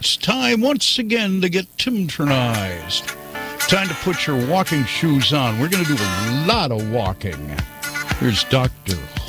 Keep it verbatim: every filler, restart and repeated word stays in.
it's time once again to get Timtronized. Time to put your walking shoes on. We're going to do a lot of walking. Here's Doctor